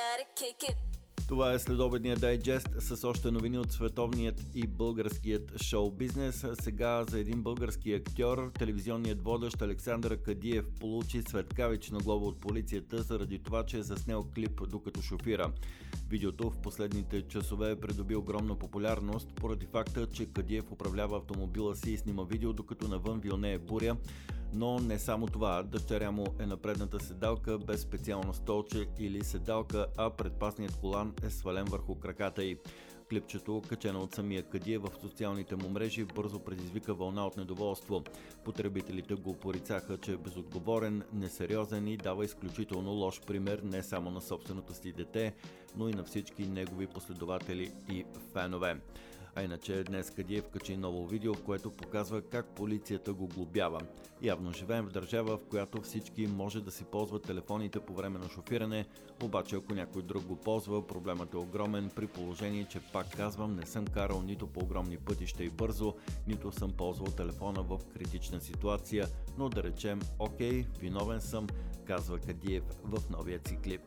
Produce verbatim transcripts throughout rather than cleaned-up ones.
Това е следобедният дайджест с още новини от световният и българският шоу-бизнес. Сега за един български актьор, телевизионният водещ Александър Кадиев получи светкавична глоба от полицията заради това, че е заснел клип докато шофира. Видеото в последните часове е придоби огромна популярност поради факта, че Кадиев управлява автомобила си и снима видео, докато навън вилнее буря. Но не само това, дъщеря му е на предната седалка без специално столче или седалка, а предпасният колан е свален върху краката й. Клипчето, качено от самия Кадиев в социалните му мрежи, бързо предизвика вълна от недоволство. Потребителите го порицаха, че е безотговорен, несериозен и дава изключително лош пример не само на собственото си дете, но и на всички негови последователи и фенове. А иначе днес Кадиев качи ново видео, в което показва как полицията го глобява. Явно живеем в държава, в която всички може да си ползват телефоните по време на шофиране, обаче ако някой друг го ползва, проблемът е огромен, при положение, че пак казвам, не съм карал нито по огромни пътища и бързо, нито съм ползвал телефона в критична ситуация, но да речем, окей, виновен съм, казва Кадиев в новия си клип.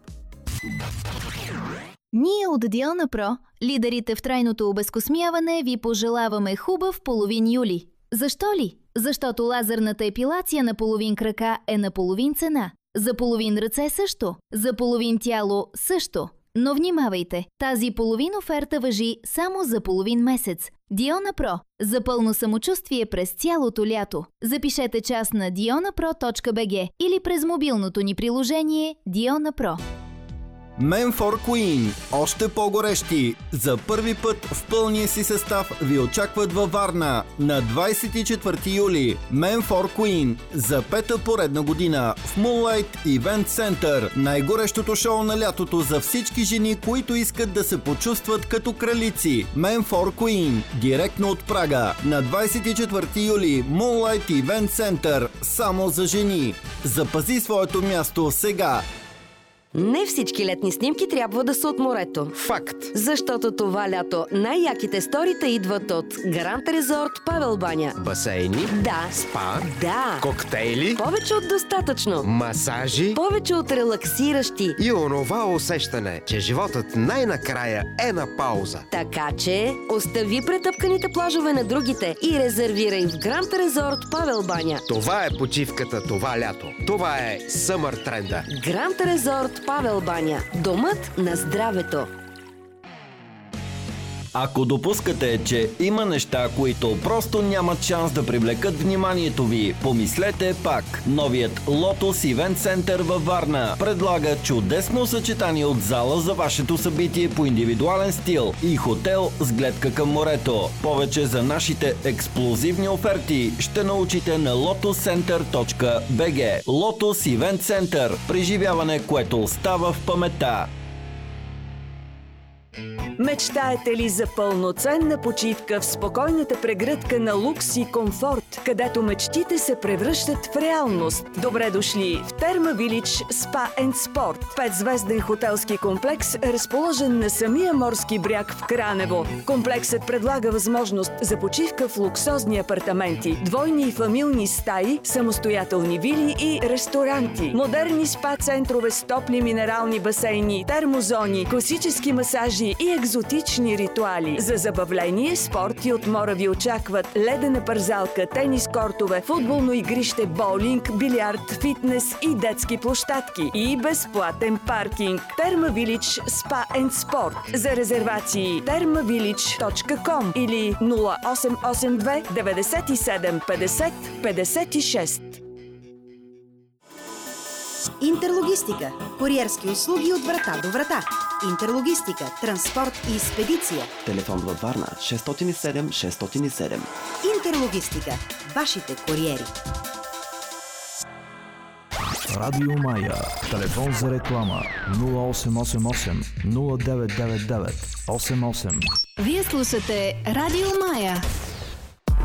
Ние от Диона Про, лидерите в трайното обезкосмяване, ви пожелаваме хубав половин юли. Защо ли? Защото лазерната епилация на половин крака е на половин цена. За половин ръце също. За половин тяло също. Но внимавайте, тази половин оферта важи само за половин месец. Диона Про. За пълно самочувствие през цялото лято. Запишете час на диона про точка би джи или през мобилното ни приложение Диона Про. Men for Queen. Още по-горещи. За първи път в пълния си състав ви очакват във Варна на двадесет и четвърти юли. Men for Queen. За пета поредна година в Moonlight Event Center. Най-горещото шоу на лятото за всички жени, които искат да се почувстват като кралици. Men for Queen. Директно от Прага. На двадесет и четвърти юли. Moonlight Event Center. Само за жени. Запази своето място сега. Не всички летни снимки трябва да са от морето. Факт! Защото това лято най-яките сторита идват от Гранд Резорт Павел баня. Басейни? Да. Спа? Да. Коктейли? Повече от достатъчно. Масажи? Повече от релаксиращи. И онова усещане, че животът най-накрая е на пауза. Така че остави претъпканите плажове на другите и резервирай в Гранд Резорт Павел баня. Това е почивката това лято. Това е Съмър тренда. Гранд Резорт Павел баня. Домът на здравето. Ако допускате, че има неща, които просто нямат шанс да привлекат вниманието ви, помислете пак. Новият Lotus Event Center във Варна предлага чудесно съчетание от зала за вашето събитие по индивидуален стил и хотел с гледка към морето. Повече за нашите ексклузивни оферти ще научите на lotus center точка би джи. Lotus Event Center. Преживяване, което остава в паметта. Мечтаете ли за пълноценна почивка в спокойната прегръдка на лукс и комфорт, където мечтите се превръщат в реалност? Добре дошли в Терма Вилидж Spa and Sport, петзвезден хотелски комплекс, разположен на самия морски бряг в Кранево. Комплексът предлага възможност за почивка в луксозни апартаменти, двойни и фамилни стаи, самостоятелни вили и ресторанти, модерни спа-центрове с топли минерални басейни, термозони, класически масажи и екзотични ритуали. За забавление, спорт и отмора ви очакват ледена парзалка, тенис кортове, футболно игрище, боулинг, билярд, фитнес и детски площадки. И безплатен паркинг. Терма Вилидж Spa and Sport. За резервации терма вилидж точка ком или нула осем осем две деветдесет и седем петдесет петдесет и шест. Интерлогистика. Куриерски услуги от врата до врата. Интерлогистика, транспорт и спедиция. Телефон във Варна шестстотин и седем шестстотин и седем. Интерлогистика. Вашите куриери. Радио Мая. Телефон за реклама нула осем осем осем нула девет девет девет осем осем. Вие слушате Радио Мая.